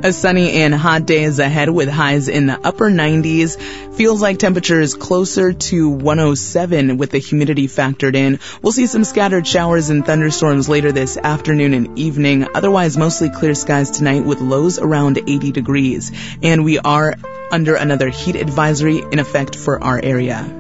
A sunny and hot day is ahead with highs in the upper 90s. Feels like temperatures closer to 107 with the humidity factored in. We'll see some scattered showers and thunderstorms later this afternoon and evening. Otherwise, mostly clear skies tonight with lows around 80 degrees. And we are under another heat advisory in effect for our area.